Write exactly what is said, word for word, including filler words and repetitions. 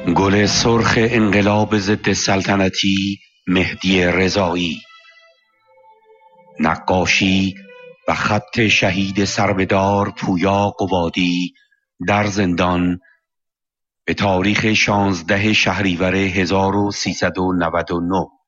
گل سرخ انقلاب ضد سلطنتی مهدی رضایی، نقاشی و خط شهید سربهدار پویا قبادی در زندان به تاریخ شانزده شهریور هزار و سیصد و نود و نه.